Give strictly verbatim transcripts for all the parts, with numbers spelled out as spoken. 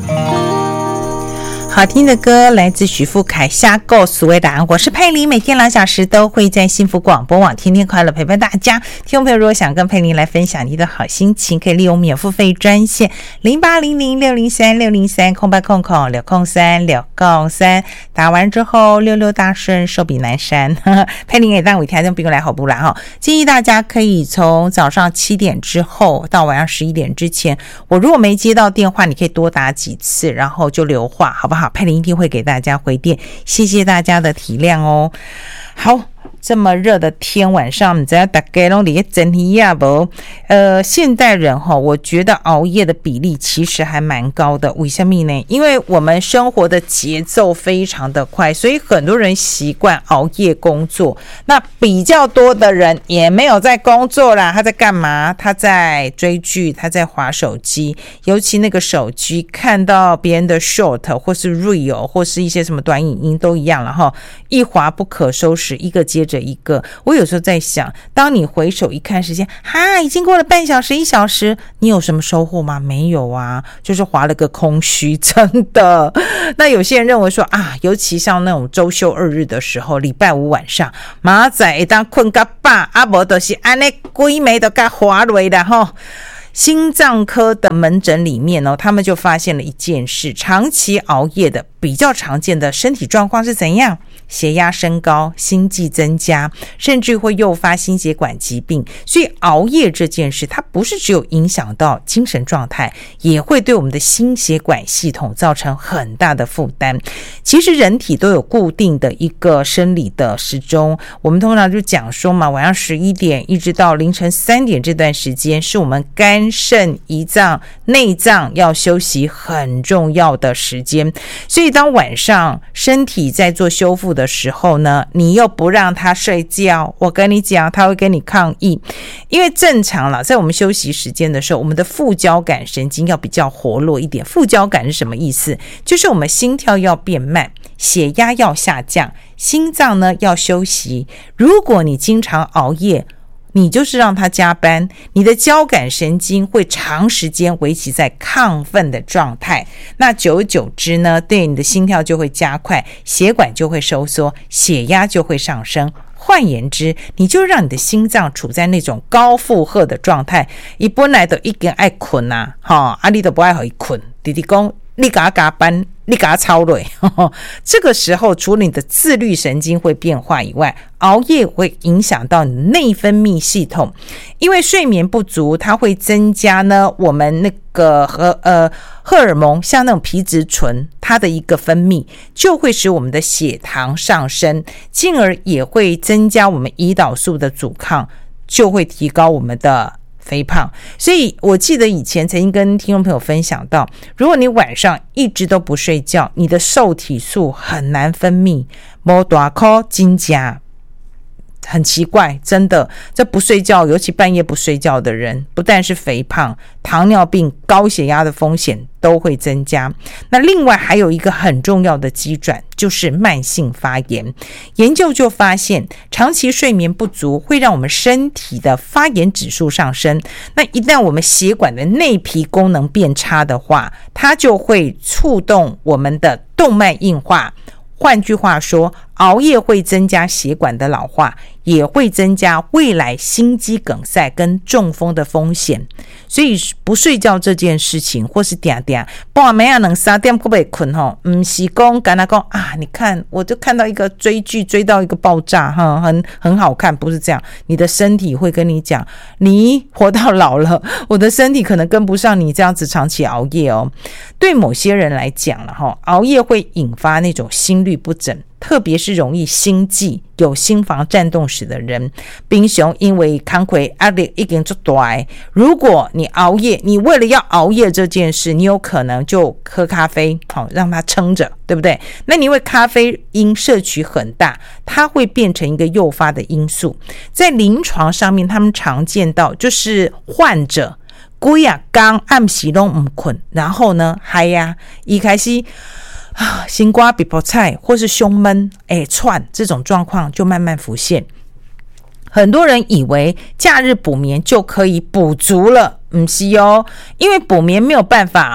好听的歌来自许富凯，下够所谓答案。我是佩玲，每天两小时都会在幸福广播网天天快乐陪伴大家。听众朋友如果想跟佩玲来分享你的好心情，可以利用免付费专线零八零零六零三六零三空白空空六空三六空三，打完之后六六大顺，寿比南山。佩玲也当我听众朋友来好不啦哈？建议大家可以从早上七点之后到晚上十一点之前，我如果没接到电话，你可以多打几次，然后就留话，好不好？好，佩玲一定会给大家回电，谢谢大家的体谅哦。好，这么热的天，晚上不知道大家都在整理呀不？呃，现代人哈，我觉得熬夜的比例其实还蛮高的。为什么呢？因为我们生活的节奏非常的快，所以很多人习惯熬夜工作。那比较多的人也没有在工作啦，他在干嘛？他在追剧，他在滑手机。尤其那个手机看到别人的 short 或是 reel 或是一些什么短影音都一样了哈，一滑不可收拾，一个接着一个。我有时候在想，当你回首一看时间，哈，已经过了半小时一小时，你有什么收获吗？没有啊，就是滑了个空虚，真的。那有些人认为说啊，尤其像那种周休二日的时候，礼拜五晚上马仔一当困到饱，啊不就是安尼规暝都给滑落了吼。心脏科的门诊里面呢、哦，他们就发现了一件事，长期熬夜的比较常见的身体状况是怎样？血压升高，心悸增加，甚至会诱发心血管疾病。所以熬夜这件事，它不是只有影响到精神状态，也会对我们的心血管系统造成很大的负担。其实人体都有固定的一个生理的时钟，我们通常就讲说嘛，晚上十一点一直到凌晨三点这段时间，是我们肝肾胰脏内脏要休息很重要的时间。所以当晚上身体在做修复的时候呢，你又不让他睡觉，我跟你讲，他会跟你抗议。因为正常啦，在我们休息时间的时候，我们的副交感神经要比较活络一点。副交感是什么意思？就是我们心跳要变慢，血压要下降，心脏呢要休息。如果你经常熬夜，你就是让他加班，你的交感神经会长时间维持在亢奋的状态，那久而久之呢，对你的心跳就会加快，血管就会收缩，血压就会上升。换言之，你就让你的心脏处在那种高负荷的状态，他本来就已经爱困啊，哈，啊你都不爱好一困，弟弟讲你给他加班，你给他操累，这个时候除了你的自律神经会变化以外，熬夜会影响到你内分泌系统，因为睡眠不足，它会增加呢我们那个和呃荷尔蒙，像那种皮质醇，它的一个分泌就会使我们的血糖上升，进而也会增加我们胰岛素的阻抗，就会提高我们的肥胖。所以我记得以前曾经跟听众朋友分享到，如果你晚上一直都不睡觉，你的瘦体素很难分泌，没大颗金加很奇怪，真的，这不睡觉，尤其半夜不睡觉的人，不但是肥胖、糖尿病、高血压的风险都会增加。那另外还有一个很重要的机转，就是慢性发炎。研究就发现，长期睡眠不足会让我们身体的发炎指数上升。那一旦我们血管的内皮功能变差的话，它就会触动我们的动脉硬化。换句话说，熬夜会增加血管的老化，也会增加未来心肌梗塞跟中风的风险。所以不睡觉这件事情，或是点点半暝啊两三点还没困吼，不是说跟他说啊，你看我就看到一个追剧追到一个爆炸哈，很很好看，不是这样。你的身体会跟你讲，你活到老了，我的身体可能跟不上你这样子长期熬夜哦。对某些人来讲了哈，熬夜会引发那种心律不整，特别是容易心悸、有心房颤动史的人。平常因为工作压力已经很大，如果你熬夜，你为了要熬夜这件事，你有可能就喝咖啡，好让它撑着，对不对？那你因为咖啡因摄取很大，它会变成一个诱发的因素。在临床上面，他们常见到就是患者规啊刚暗时都不困，然后呢嗨呀一开始啊，心瓜比泡菜或是胸闷哎窜这种状况就慢慢浮现。很多人以为假日补眠就可以补足了，不是哦，因为补眠没有办法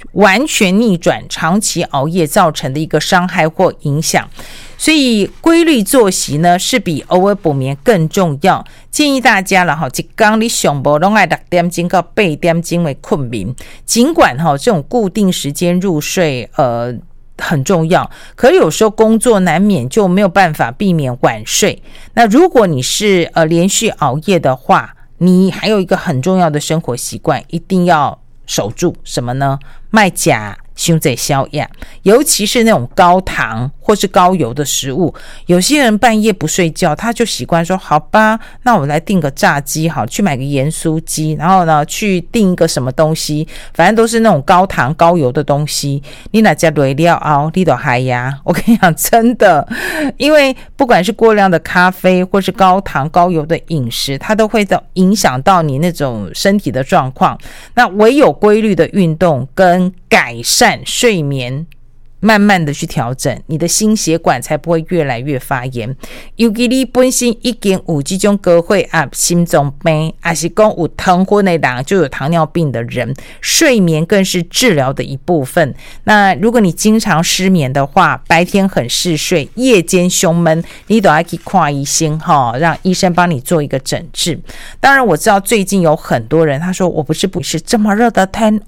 完全逆转长期熬夜造成的一个伤害或影响。所以规律作息呢是比偶尔补眠更重要。建议大家了哈，一天你上无拢爱六点钟到八点钟为困眠。尽管哈这种固定时间入睡呃很重要，可是有时候工作难免就没有办法避免晚睡。那如果你是呃连续熬夜的话，你还有一个很重要的生活习惯一定要守住，什么呢？卖假伤济宵夜，尤其是那种高糖或是高油的食物。有些人半夜不睡觉，他就习惯说好吧，那我来订个炸鸡好，去买个盐酥鸡，然后呢去订一个什么东西，反正都是那种高糖高油的东西。你哪家累了熬，你都嗨呀！我跟你讲，真的，因为不管是过量的咖啡或是高糖高油的饮食，它都会影响到你那种身体的状况。那唯有规律的运动跟改善睡眠，慢慢的去调整，你的心血管才不会越来越发炎。尤其你本身已经有这种高血压、心脏病，还是讲有糖分的人，就有糖尿病的人，睡眠更是治疗的一部分。那如果你经常失眠的话，白天很嗜睡，夜间胸闷，你都要去看医生哈，让医生帮你做一个诊治。当然我知道最近有很多人他说我不是不是这么热的天